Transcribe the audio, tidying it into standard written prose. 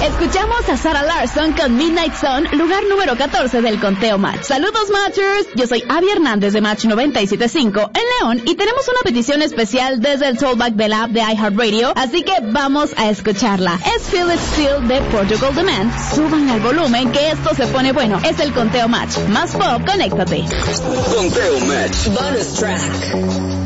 Escuchamos a Sarah Larson con Midnight Sun, lugar número 14 del conteo Match. Saludos Matchers, yo soy Abby Hernández de Match 97.5 en León y tenemos una petición especial desde el Tollback del app de iHeartRadio, así que vamos a escucharla. Es Feel It Still de Portugal The Man. Suban al volumen que esto se pone bueno. Es el conteo Match. Más pop, conéctate. Conteo Match. Bonus track.